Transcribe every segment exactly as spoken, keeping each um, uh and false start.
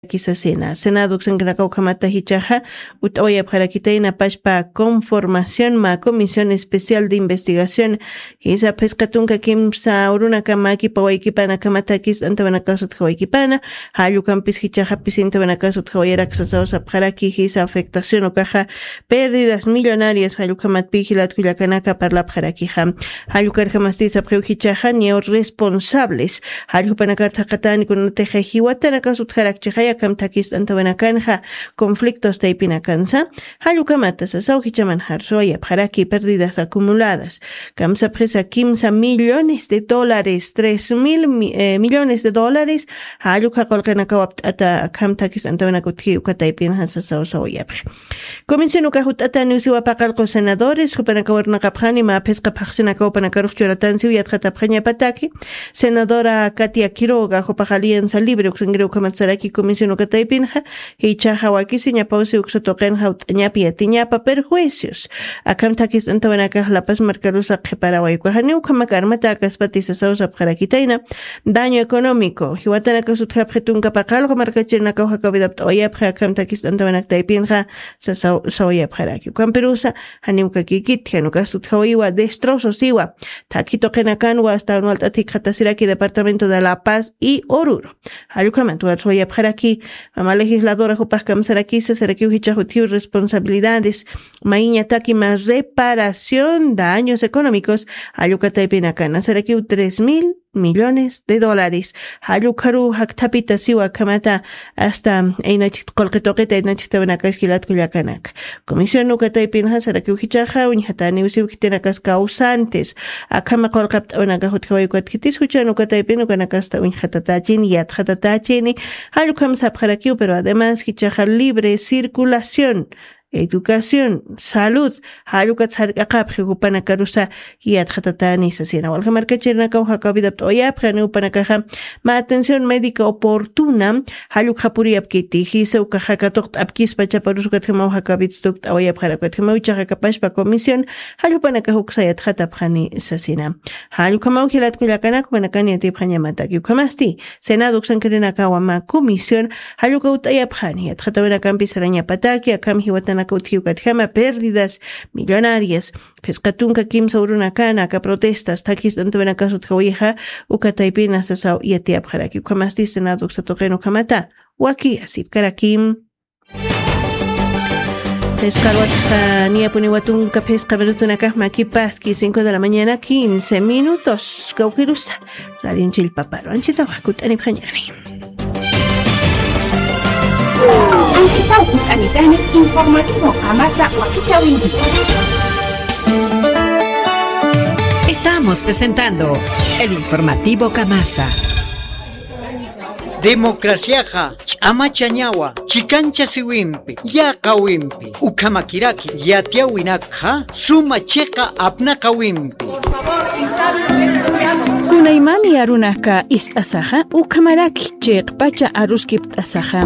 Quisasina, Senado Xangracau Kamata Hichaja, Utoya Parakitaina Pashpa Conformación, Ma Comisión Especial de Investigación, Hisa Pescatunca Kimsa Uruna Kamaki Pawaikipana Kamatakis, Antabanacasut Hawaikipana, Hayu Campis Hichaja Pisinta Banacasut Hawaiera Xasausa Paraki, Hisa Afectación o Caja, Pérdidas Millonarias, Hayu Kamat Pigilat Kuyakanaka Parla Parakiham, Hayu Karjamastisa Preuhichaja, Neo Responsables, Hayu Panakarta Katani con Teja Hiwatanakasut Harakchaya. Kam takis antabanakanja conflictos de ipinakansa hayukamata sasau hichaman harsoya paraki pérdidas acumuladas kamsa presa quince millones de dólares tres mil eh, millones de dólares hayuka kolkenakawap ata kam takis antabanakutki ukataipinja sasau soya Comisión ukahut ata niusiwa pakalko senadores kupanakawarna kapjani ma pesca paxinakau panakaruchuratan siu yatjata pjaña pataki senadora Katia Quiroga jopajalianza libre uksangre ukamatsaraki Comisión Ukataipinja, Hichaja Wakisiña Pausi Uxotokenja Utñapi Atiñapa perjuicios. Akam takis antabanaka La Paz Marcarusa Jeparaguaycuajani Ukamakarmata Caspatisa Sausa Parakitaina, daño económico. Hiwatanaka Sutjapjetunka Pakalo Marcachirnaka Hakavidap Oyapja, Akam takis antabanak Taipinja, Saoyapjaraki. Kamperusa, Haniuka Kikit, Hanuka Sutjawiwa, destrozos Iwa, Takito Kenakanwa hasta un altatik Hatasiraki, Departamento de La Paz y Oruro. Hayukamantuar Soyapjaraki. Mamá legisladora Jupas Kamsaraki se será Hichajutiu responsabilidades Maíña Taki más reparación daños económicos Ayucataipinacana será tres mil millones de dólares. Hayukaru Haktapita Siwa Kamata hasta Einachit Kolketoqueta Einachitabanacas Gilat Kuyakanak. Comisión Ukataipinha será Hichaja Unhatani Usiukitenakas causantes. Akama Kolkapt Onagahutkawaikuatkitis Huchan Ukataipin Ukanakasta Unhatatachin Yat Hatatachini Hayukam Sapjarakiu, pero además Hichaja libre circulación, educación, salud, hayukat sarqaqaphi upanakarusa yatjatatani sasina walqa markachirnaka uhakavidapt oyapqani upanakaja ma atención médica oportuna hayuk hapuriyapkiti hisa ukajakatot apkispa chaparusukatjama uhakavitstukt oyapqarakatjama uchajakapashpa comisión hayupanaka huksayat jatapqani sasina hayukama ujilat kuyakanak upanakani atipqañamatak yukamasti Senado uksankirinaka wama comisión hayuka utayapqani yatjatawenakampis sarañapataki akam hiwatana Kautiukatjama pérdidas millonarias pescatunka kimsa urunakana ka protestas takis antabanaka sutjawija ukataipina sasau yatiapjaraki ukamasti Senado uksatoqeno kamata waki asip karakim Pescarwatja niapuniwatunka pesca minutunaka makipaski cinco de la mañana quince minutos gaukirusa radin chilpaparo anchitawakut anipjañani Anchitau Utanitani informativo Kamasa Wakichawinki. Estamos presentando el informativo Kamasa. Democraciaja, chamachañawa, chicancha siwimpi, yakawimpi, ukamakiraki, yatiawinakja, suma checa apnakawimpi. Por favor, instalen Kunaimani arunaka istasaja, ukamaraki cheq pacha aruskip tasaja.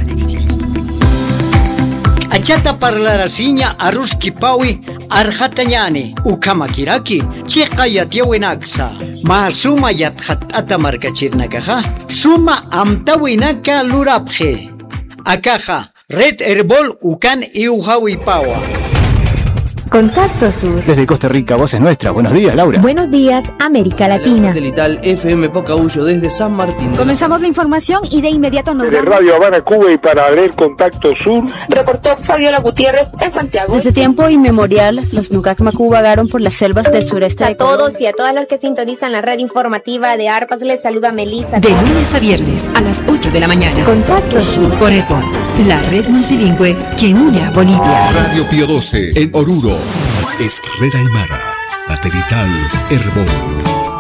Achata parlarasiña aruski pawi arjatañani ukamakiraki cheqa yatiawinaksa ma suma yatjatata markachirnakaja suma amtawinaka lurapje akaja Red Herbol ukan iujawi pawa. Contacto Sur. Desde Costa Rica, voz es nuestra. Buenos días, Laura. Buenos días, América Latina. Satelital F M Pocahuyo desde San Martín. Comenzamos la información y de inmediato nos Desde vamos. Radio Habana, Cuba y para leer Contacto Sur. Reportó Fabiola Gutiérrez en Santiago. Desde tiempo inmemorial, los Nucacmacú vagaron por las selvas del sureste a de todos y a todas los que sintonizan la red informativa de Arpas, les saluda Melissa. De lunes a viernes a las ocho de la mañana. Contacto Sur. Por Herpol, la red multilingüe que une a Bolivia. Radio Pío doce en Oruro. Es Red Aymara, Satelital Hermón.